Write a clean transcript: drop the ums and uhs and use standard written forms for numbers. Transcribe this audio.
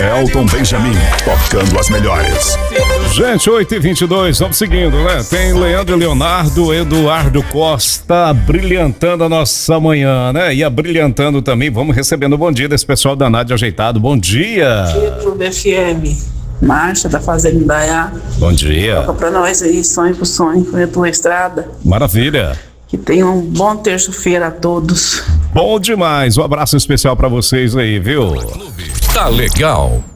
Elton Benjamin, tocando as melhores. Gente, 8h22, vamos seguindo, né? Tem Leandro e Leonardo, Eduardo Costa brilhantando a nossa manhã, né? E abrilhantando também, vamos recebendo o bom dia desse pessoal da Nádia Ajeitado. Bom dia. Bom dia, Clube FM. Marcha da Fazenda Indaiá. Bom dia. Toca pra nós aí, sonho pro sonho, com a tua estrada. Maravilha. Que tenham um bom terça-feira a todos. Bom demais, um abraço especial pra vocês aí, viu? Tá legal.